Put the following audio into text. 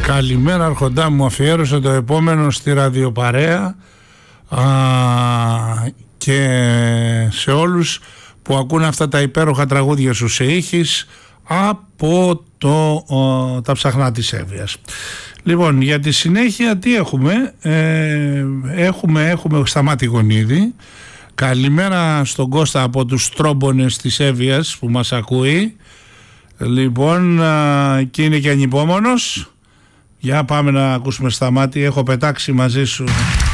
Καλημέρα αρχοντά μου, αφιέρωσε το επόμενο στη ραδιοπαρέα και σε όλους που ακούν αυτά τα υπέροχα τραγούδια σου σε ήχης από τα ψαχνά της Εύβοιας. Λοιπόν, για τη συνέχεια τι έχουμε? Έχουμε Σταμάτη Γονίδη. Καλημέρα στον Κώστα από τους Τρόμπονες της Εύβοιας που μας ακούει. Λοιπόν, και είναι και ανυπόμονος. Για πάμε να ακούσουμε Σταμάτη, έχω πετάξει μαζί σου